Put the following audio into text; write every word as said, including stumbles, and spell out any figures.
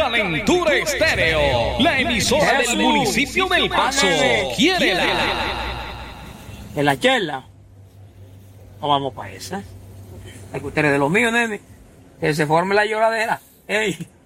Calentura Estéreo, la emisora del municipio del Paso. Quiérela. En la charla, no vamos para esa. Hay que ustedes de los míos, nene, que se forme la lloradera. Ey.